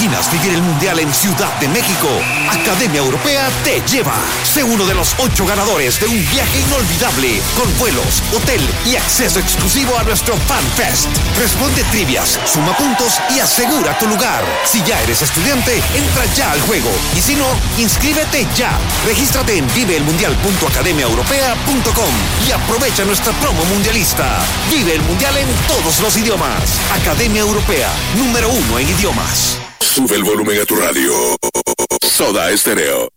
imaginas vivir el Mundial en Ciudad de México? Academia Europea te lleva. Sé uno de los 8 ganadores de un viaje inolvidable con vuelos, hotel y acceso exclusivo a nuestro Fan Fest. Responde trivias, suma puntos y asegura tu lugar. Si ya eres estudiante, entra ya al juego. Y si no, inscríbete ya. Regístrate en viveelmundial.academiaeuropea.com y aprovecha nuestra promo mundialista. Vive el Mundial en todos los idiomas. Academia Europea, número 1 en idiomas. Sube el volumen a tu radio. Soda Estéreo.